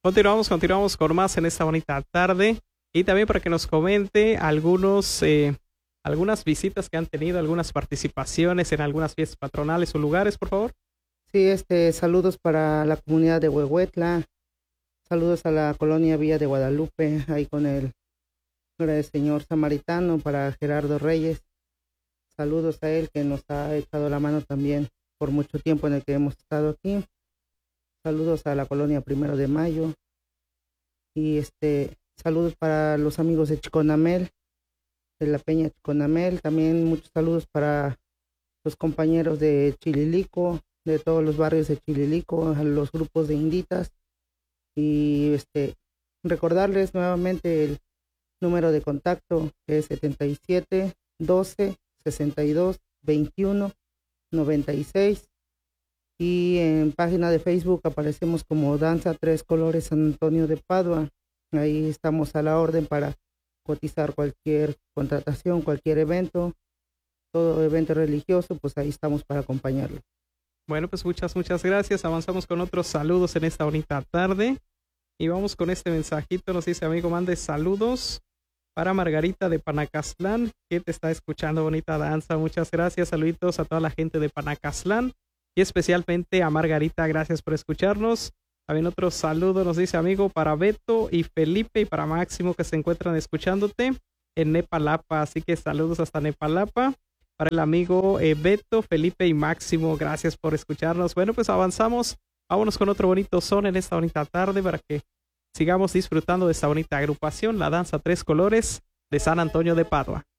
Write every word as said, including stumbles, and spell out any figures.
Continuamos, continuamos con más en esta bonita tarde y también para que nos comente algunos, eh, algunas visitas que han tenido, algunas participaciones en algunas fiestas patronales o lugares, por favor. Sí, este, saludos para la comunidad de Huehuetla, saludos a la colonia Villa de Guadalupe, ahí con el, el señor samaritano, para Gerardo Reyes, saludos a él que nos ha echado la mano también por mucho tiempo en el que hemos estado aquí. Saludos a la colonia Primero de Mayo y este saludos para los amigos de Chiconamel, de la Peña Chiconamel. También muchos saludos para los compañeros de Chililico, de todos los barrios de Chililico, a los grupos de inditas. Y este recordarles nuevamente el número de contacto, que es setenta y siete, doce, sesenta y dos, veintiuno, noventa y seis. Y en página de Facebook aparecemos como Danza Tres Colores San Antonio de Padua. Ahí estamos a la orden para cotizar cualquier contratación, cualquier evento, todo evento religioso, pues ahí estamos para acompañarlo. Bueno, pues muchas, muchas gracias. Avanzamos con otros saludos en esta bonita tarde. Y vamos con este mensajito. Nos dice, amigo, mande saludos para Margarita de Panacastlán, que te está escuchando, bonita danza. Muchas gracias. Saluditos a toda la gente de Panacastlán. Y especialmente a Margarita, gracias por escucharnos. También otro saludo nos dice, amigo, para Beto y Felipe y para Máximo, que se encuentran escuchándote en Nepalapa. Así que saludos hasta Nepalapa. Para el amigo eh, Beto, Felipe y Máximo, gracias por escucharnos. Bueno, pues avanzamos. Vámonos con otro bonito son en esta bonita tarde para que sigamos disfrutando de esta bonita agrupación, la Danza Tres Colores de San Antonio de Padua.